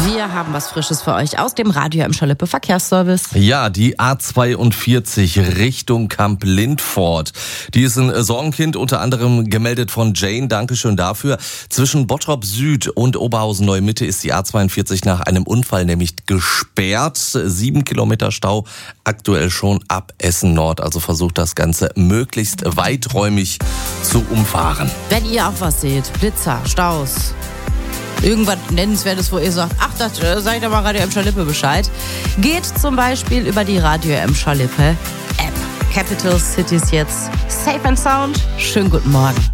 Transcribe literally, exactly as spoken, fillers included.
Wir haben was Frisches für euch aus dem Radio Emscher Lippe Verkehrsservice. Ja, die A zweiundvierzig Richtung Kamp Lindfort. Die ist ein Sorgenkind, unter anderem gemeldet von Jane. Dankeschön dafür. Zwischen Bottrop Süd und Oberhausen Neue Mitte ist die A zweiundvierzig nach einem Unfall nämlich gesperrt. Sieben Kilometer Stau, aktuell schon ab Essen Nord. Also versucht das Ganze möglichst weiträumig zu umfahren. Wenn ihr auch was seht, Blitzer, Staus, irgendwas Nennenswertes, wo ihr sagt, ach, das äh, sagt aber Radio Emscher Lippe Bescheid, geht zum Beispiel über die Radio Emscher Lippe App. Capital Cities jetzt. Safe and Sound. Schönen guten Morgen.